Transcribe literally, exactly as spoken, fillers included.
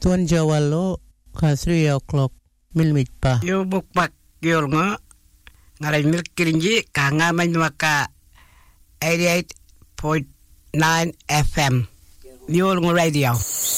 Tuan Jawa lo ka three o'clock milmit pa. Yo bukpak yor nga ngaray milkirinji ka nga may maka eighty-eight point nine F M. Yor nga radio.